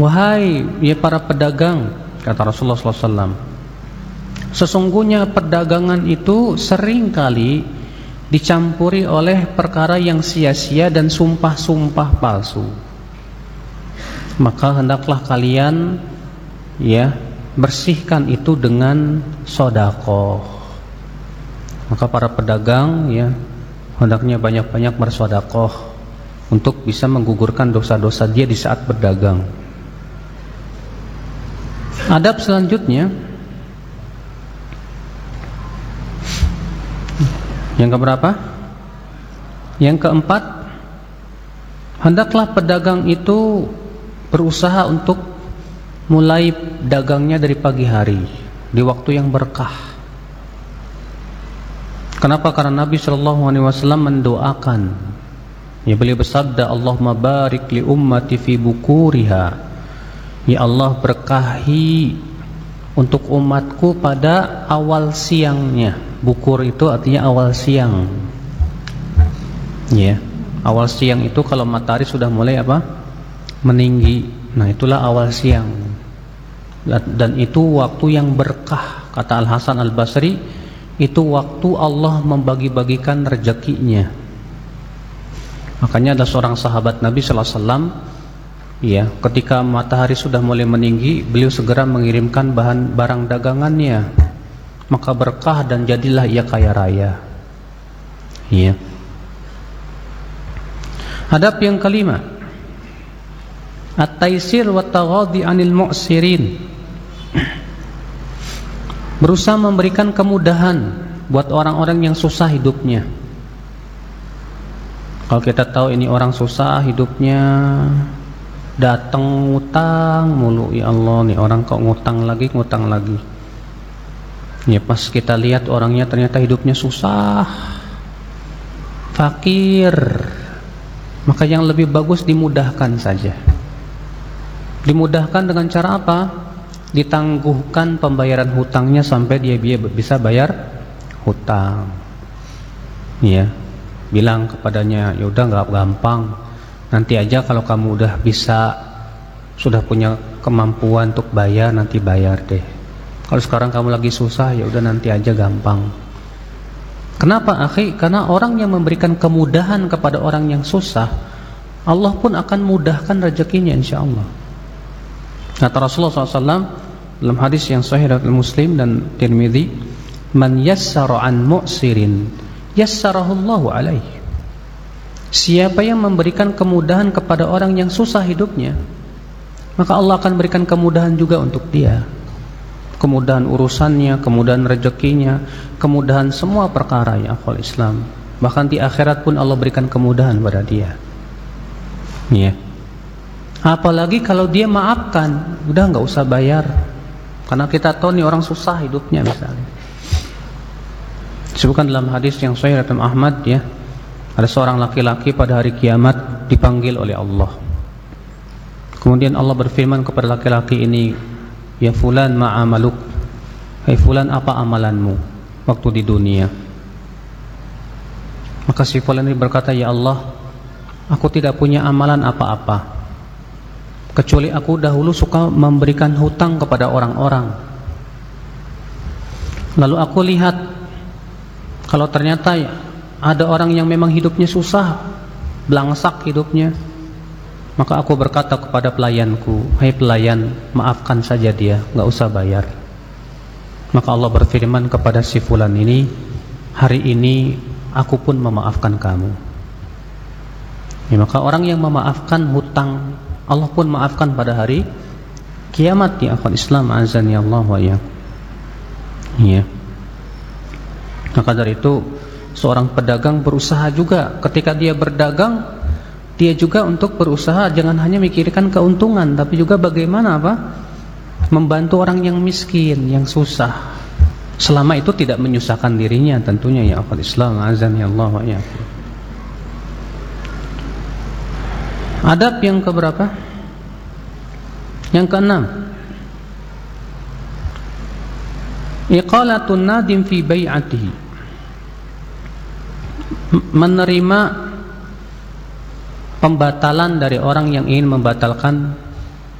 Wahai ya para pedagang, kata Rasulullah SAW, sesungguhnya perdagangan itu sering kali dicampuri oleh perkara yang sia-sia dan sumpah-sumpah palsu. Maka hendaklah kalian ya bersihkan itu dengan sedekah. Maka para pedagang ya hendaknya banyak-banyak bersedekah untuk bisa menggugurkan dosa-dosa dia di saat berdagang. Adab selanjutnya yang keberapa? Yang keempat, hendaklah pedagang itu berusaha untuk mulai dagangnya dari pagi hari, di waktu yang berkah. Kenapa? Karena Nabi SAW mendoakan, ya beliau bersabda, Allahumma barik li ummati fi bukuriha. Ya Allah, berkahi untuk umatku pada awal siangnya. Bukur itu artinya awal siang. Ya, awal siang itu kalau matahari sudah mulai apa? Meninggi. Nah, itulah awal siang. Dan itu waktu yang berkah. Kata Al-Hasan Al-Basri, itu waktu Allah membagi-bagikan rezekinya. Makanya ada seorang sahabat Nabi sallallahu alaihi wasallam, ya, ketika matahari sudah mulai meninggi, beliau segera mengirimkan barang dagangannya. Maka berkah dan jadilah ia kaya raya. Ya. Adab yang kelima, at-taisir wa taghadhi 'anil mu'sirin. Berusaha memberikan kemudahan buat orang-orang yang susah hidupnya. Kalau kita tahu ini orang susah hidupnya, datang ngutang mulu, ya Allah nih orang kok ngutang lagi. Ya pas kita lihat orangnya ternyata hidupnya susah, fakir, maka yang lebih bagus dimudahkan saja. Dimudahkan dengan cara apa? Ditangguhkan pembayaran hutangnya sampai dia bisa bayar hutang. Ya, bilang kepadanya, ya udah nggak gampang. Nanti aja kalau kamu udah bisa, sudah punya kemampuan untuk bayar, nanti bayar deh. Kalau sekarang kamu lagi susah, ya udah nanti aja gampang. Kenapa, akhi? Karena orang yang memberikan kemudahan kepada orang yang susah, Allah pun akan mudahkan rezekinya insyaallah. Kata Rasulullah SAW dalam hadis yang sahih riwayat Muslim dan Tirmidzi, "Man yassara an mu'sirin, yassarahullahu alaihi." Siapa yang memberikan kemudahan kepada orang yang susah hidupnya, maka Allah akan berikan kemudahan juga untuk dia. Kemudahan urusannya, kemudahan rezekinya, kemudahan semua perkara ya akhwal Islam. Bahkan di akhirat pun Allah berikan kemudahan pada dia. Ya. Apalagi kalau dia maafkan, udah nggak usah bayar. Karena kita tahu nih orang susah hidupnya misalnya. Disebutkan dalam hadis yang sahih riwayat Ahmad ya, ada seorang laki-laki pada hari kiamat dipanggil oleh Allah. Kemudian Allah berfirman kepada laki-laki ini, ya fulan ma'amaluk, hai fulan apa amalanmu waktu di dunia? Maka si fulan ini berkata, ya Allah, aku tidak punya amalan apa-apa, kecuali aku dahulu suka memberikan hutang kepada orang-orang. Lalu aku lihat kalau ternyata ada orang yang memang hidupnya susah, belangsak hidupnya, maka aku berkata kepada pelayanku, hai pelayan, maafkan saja dia, nggak usah bayar. Maka Allah berfirman kepada si fulan ini, hari ini aku pun memaafkan kamu. Ya, maka orang yang memaafkan hutang, Allah pun maafkan pada hari kiamat ya akhwat Islam, azani Allah wa iyyakum. Ya. Maka dari itu seorang pedagang berusaha juga ketika dia berdagang, dia juga untuk berusaha jangan hanya mikirkan keuntungan, tapi juga bagaimana apa? Membantu orang yang miskin, yang susah. Selama itu tidak menyusahkan dirinya tentunya ya akhwat Islam, azani Allah wa iyyakum. Adab yang keberapa? Yang keenam, iqalatun nadim fi bai'atihi, menerima pembatalan dari orang yang ingin membatalkan